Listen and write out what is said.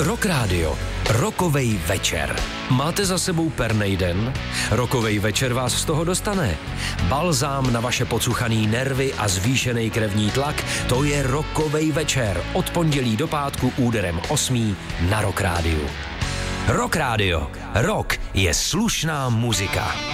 Rock Radio. Rokovej večer. Máte za sebou pernej den? Rokovej večer vás z toho dostane. Balzám na vaše pocuchaný nervy a zvýšený krevní tlak, to je Rokovej večer. Od pondělí do pátku úderem 8 na Rock Radio. Rock Radio. Rock je slušná muzika.